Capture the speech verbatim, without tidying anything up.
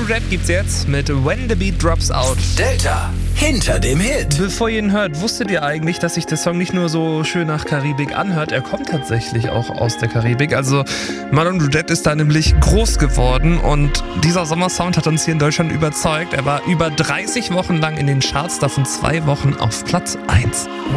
Red gibt's jetzt mit When the Beat Drops Out. Delta hinter dem Hit. Bevor ihr ihn hört, wusstet ihr eigentlich, dass sich der Song nicht nur so schön nach Karibik anhört, er kommt tatsächlich auch aus der Karibik. Also Marlon Rudette ist da nämlich groß geworden und dieser Sommersound hat uns hier in Deutschland überzeugt. Er war über dreißig Wochen lang in den Charts, davon zwei Wochen auf Platz eins.